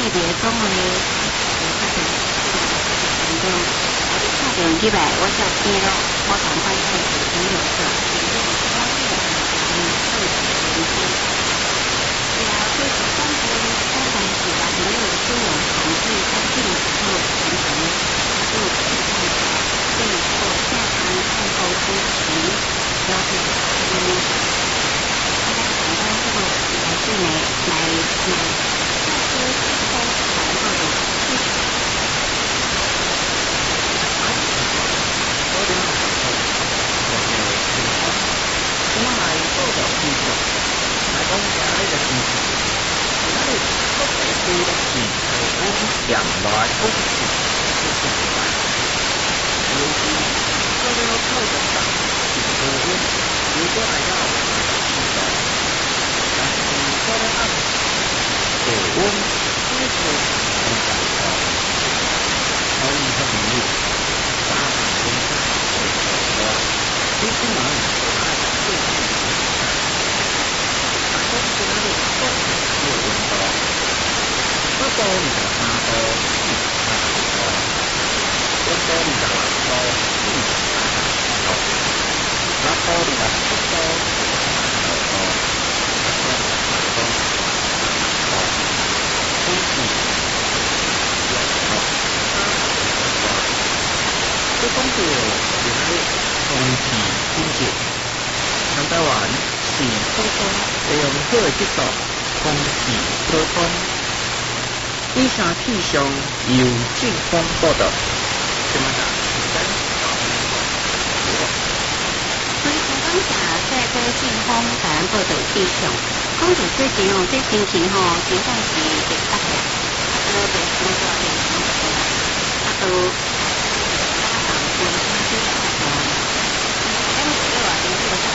别讲话，打电起来，我就听了，我赶快开始听了说，这是中国当然是把所有的资源从事干净之后形成入口对或下汤看后之前，标志大家想到这个来自哪这些后传后的事情。 咁係多就技術，係講嘅呢個技術，而家你都係記得住係講人來講事，就是唔係。尤其嗰啲操作上是好啲，如果係要知道，但是嗰啲按高温呢個係感覺可以很容易打成公司去做嘅，呢啲人係最難嘅。但係嗰啲咧都係要運動，不過你就打到唔打到，一波你就打到唔打到，一波你就出到打到，一波你就打到打到，所以有時候打到最重要係空氣清潔。台灣是普通良好的這個空氣交通。以上氣象由警方報道。 所以我講下在這個警方台灣報道氣象，講到最近這心情真正是特別，都袂想到會想起來，都